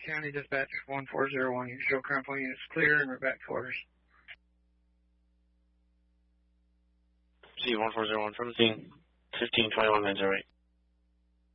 County Dispatch 1401. You show current point units clear and revert to orders. C1401 from the scene. 1521 minutes, alright.